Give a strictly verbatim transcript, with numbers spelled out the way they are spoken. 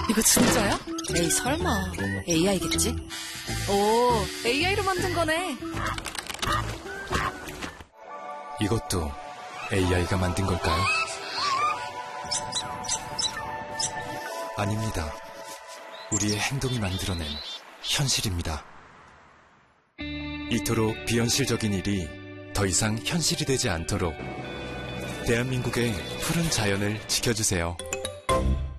이거 진짜야? 에이, 설마. 에이아이겠지? 오, 에이아이로 만든 거네. 이것도 에이아이가 만든 걸까요? 아닙니다. 우리의 행동이 만들어낸 현실입니다. 이토록 비현실적인 일이 더 이상 현실이 되지 않도록 대한민국의 푸른 자연을 지켜주세요.